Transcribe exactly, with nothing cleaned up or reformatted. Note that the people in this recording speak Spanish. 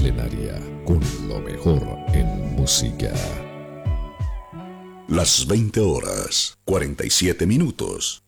Plenaria, con lo mejor en música. Las veinte horas, cuarenta y siete minutos.